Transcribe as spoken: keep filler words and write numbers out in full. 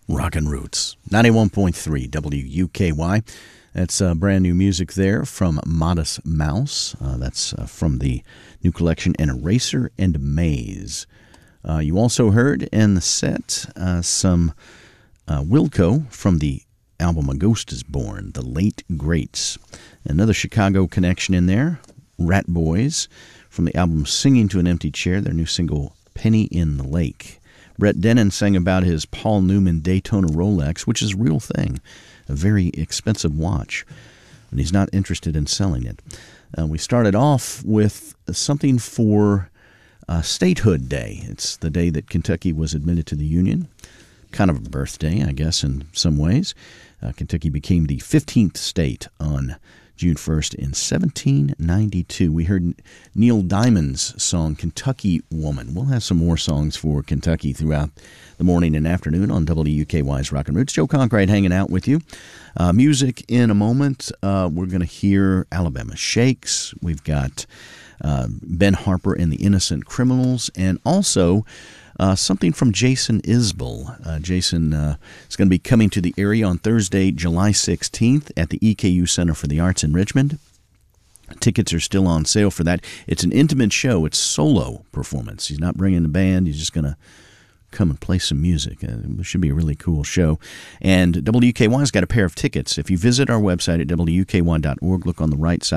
Rockin' Roots, ninety-one point three W U K Y. That's uh, brand new music there from Modest Mouse. Uh, that's uh, from the new collection, An Eraser and Maze. Uh, you also heard in the set uh, some uh, Wilco from the album A Ghost is Born, The Late Greats. Another Chicago connection in there, Rat Boys, from the album Singing to an Empty Chair, their new single, Penny in the Lake. Brett Dennen sang about his Paul Newman Daytona Rolex, which is a real thing, a very expensive watch, and he's not interested in selling it. Uh, we started off with something for uh, Statehood Day. It's the day that Kentucky was admitted to the Union. Kind of a birthday, I guess, in some ways. Uh, Kentucky became the fifteenth state on June first in seventeen ninety-two. We heard Neil Diamond's song, Kentucky Woman. We'll have some more songs for Kentucky throughout the morning and afternoon on W U K Y's Rockin' Roots. Joe Conkright hanging out with you. Uh, music in a moment. Uh, we're going to hear Alabama Shakes. We've got uh, Ben Harper and the Innocent Criminals, and also Uh, something from Jason Isbell. Uh, Jason uh, is going to be coming to the area on Thursday, July sixteenth at the E K U Center for the Arts in Richmond. Tickets are still on sale for that. It's an intimate show. It's solo performance. He's not bringing the band. He's just going to come and play some music. Uh, it should be a really cool show. And W U K Y's got a pair of tickets. If you visit our website at W U K Y dot org, look on the right side.